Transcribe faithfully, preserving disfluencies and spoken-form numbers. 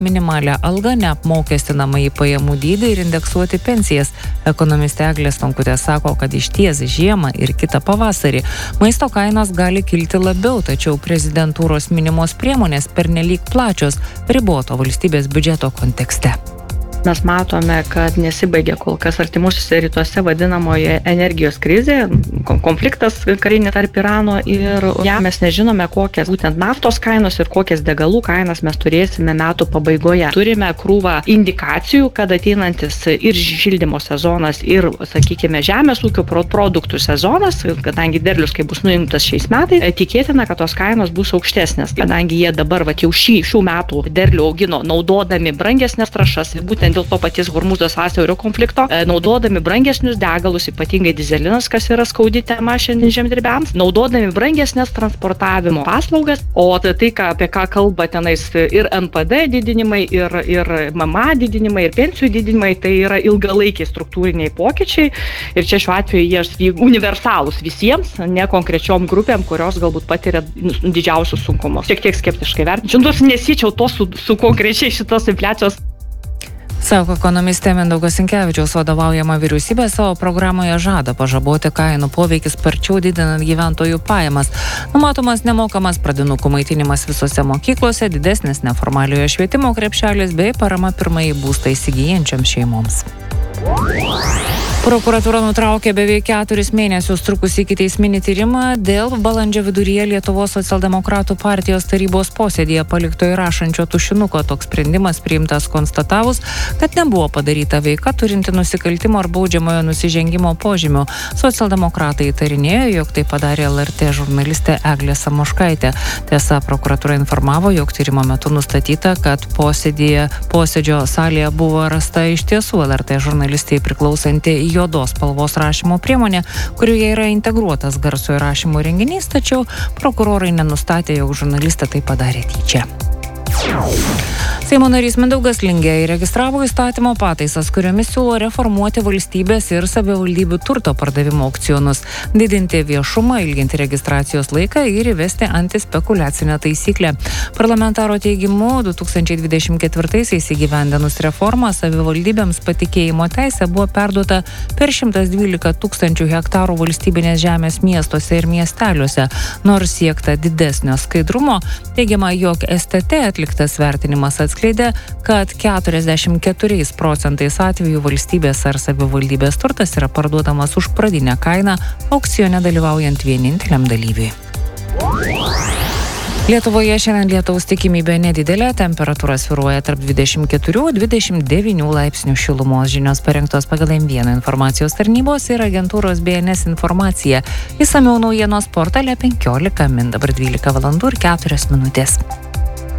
minimalią algą, neapmokestinamąjį pajamų dydį ir indeksuoti pensijas. Ekonomistė Eglė Stonkutė sako, kad išties žiemą ir kitą pavasarį maisto kainos gali kilti labiau, tačiau prezidentūros minimos priemonės pernelyg plačios riboto valstybės biudžeto kontekste. Mes matome, kad nesibaigia kol kas artimuosiuose rytuose vadinamoje energijos krizė, konfliktas karinė tarp Irano ir ja, mes nežinome, kokias būtent naftos kainos ir kokias degalų kainas mes turėsime metų pabaigoje. Turime krūvą indikacijų, kad ateinantis ir šildymo sezonas, ir, sakykime, žemės ūkio produktų sezonas, kadangi derlius, kai bus nuimtas šiais metais, tikėtina, kad tos kainos bus aukštesnės, kadangi jie dabar va, jau šį, šių metų derlių augino naudodami brangesnės trąšas, būtent dėl to paties Hormūzo sąsiaurio konflikto, naudodami brangesnius degalus, ypatingai dizelinas, kas yra skaudi tema šiandien žemdirbiams, naudodami brangesnės transportavimo paslaugas, o tai, ką, apie ką kalba tenais ir N P D didinimai, ir, ir M M A didinimai, ir pensijų didinimai, tai yra ilgalaikiai struktūriniai pokyčiai ir čia šiuo atveju jie universalūs visiems, ne konkrečiom grupėm, kurios galbūt patiria didžiausius sunkumus. Šiek tiek skeptiškai vertinčiau, nors nesiečiau to su, su konkrečiai šitos infliacijos. Sako ekonomistė Mindaugas Sinkevičiaus vadovaujama vyriausybė savo programoje žada pažaboti kainų poveikį sparčiau didinant gyventojų pajamas. Numatomas nemokamas pradinukų maitinimas visose mokyklose, didesnis neformaliojo švietimo krepšelis bei parama pirmąjį būstą įsigyjančiams šeimoms. Prokuratūra nutraukė beveik keturis mėnesius trukusį ikiteisminį tyrimą dėl balandžio viduryje Lietuvos socialdemokratų partijos tarybos posėdėje palikto įrašančio tušinuko. Toks sprendimas priimtas konstatavus, kad nebuvo padaryta veika turinti nusikaltimo ar baudžiamojo nusižengimo požymių. Socialdemokratai įtarinėjo, jog tai padarė L R T žurnalistė Eglė Samoškaitė. Tiesa, prokuratūra informavo, jog tyrimo metu nustatyta, kad posėdėje, posėdžio salėje buvo rasta iš tiesų L R T žurnalistei priklausanti juodos spalvos rašymo priemonė, kurioje yra integruotas garso įrašymo renginys, tačiau prokurorai nenustatė, jog žurnalistė tai padarė tyčia. Seimo narys Mindaugas Lingė įregistravo įstatymo pataisas, kuriomis siūlo reformuoti valstybės ir savivaldybių turto pardavimo aukcionus, didinti viešumą, ilginti registracijos laiką ir įvesti antispekuliacinę taisyklę. Parlamentaro teigimu, du tūkstančiai dvidešimt ketvirtaisiais įgyvendinus reformą savivaldybėms patikėjimo teisė buvo perduota per šimtas dvylika tūkstančių hektarų valstybinės žemės miestuose ir miesteliuose. Nors siekta didesnio skaidrumo, teigiama, jog S T T atliktas vertinimas atskleidė, kad keturiasdešimt keturiais procentais atvejų valstybės ar savivaldybės turtas yra parduodamas už pradinę kainą aukcione dalyvaujant vieninteliam dalyviui. Lietuvoje šiandien lietaus tikimybė nedidelė, temperatūra svyruoja tarp dvidešimt keturių ir dvidešimt devynių laipsnių šilumos. Žinios parengtos pagal M vieną informacijos tarnybos ir agentūros B N S informacija. Išsamiau naujienos portale penkiolika min, dabar dvylika valandų ir keturios minutės.